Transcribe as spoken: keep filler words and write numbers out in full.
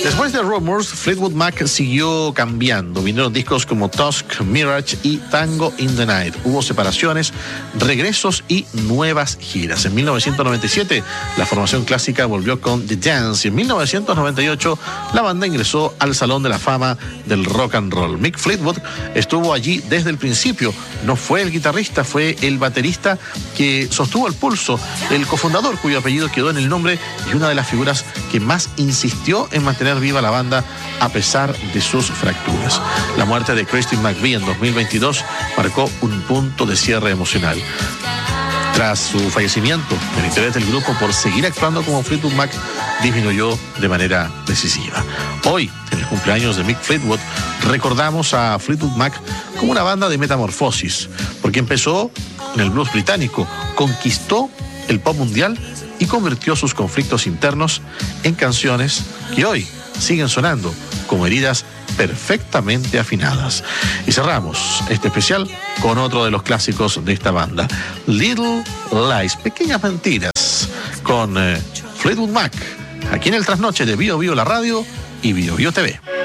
Después de Rumors, Fleetwood Mac siguió cambiando. Vinieron discos como Tusk, Mirage y Tango in the Night. Hubo separaciones, regresos y nuevas giras. En mil novecientos noventa y siete, la formación clásica volvió con The Dance. Y en mil novecientos noventa y ocho, la banda ingresó al Salón de la Fama del Rock and Roll. Mick Fleetwood estuvo allí desde el principio. No fue el guitarrista, fue el baterista que sostuvo el pulso, el cofundador cuyo apellido quedó en el nombre y una de las figuras que más insistió en mantener viva la banda a pesar de sus fracturas. La muerte de Christine McVie en dos mil veintidós marcó un punto de cierre emocional. Tras su fallecimiento, el interés del grupo por seguir actuando como Fleetwood Mac disminuyó de manera decisiva. Hoy, en el cumpleaños de Mick Fleetwood, recordamos a Fleetwood Mac como una banda de metamorfosis, porque empezó en el blues británico, conquistó el pop mundial y convirtió sus conflictos internos en canciones que hoy siguen sonando como heridas perfectamente afinadas. Y cerramos este especial con otro de los clásicos de esta banda, Little Lies, Pequeñas Mentiras, con eh, Fleetwood Mac, aquí en el Trasnoche de Bio Bio la Radio y Bio Bio T V.